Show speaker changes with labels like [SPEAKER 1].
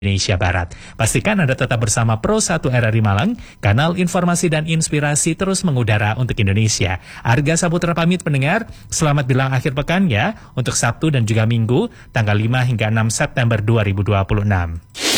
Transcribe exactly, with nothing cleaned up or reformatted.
[SPEAKER 1] Indonesia Barat. Pastikan Anda tetap bersama Pro satu R R I Malang, kanal informasi dan inspirasi terus mengudara untuk Indonesia. Arga Saputra pamit pendengar, selamat bilang akhir pekan ya, untuk Sabtu dan juga Minggu, tanggal lima hingga enam September dua ribu dua puluh enam.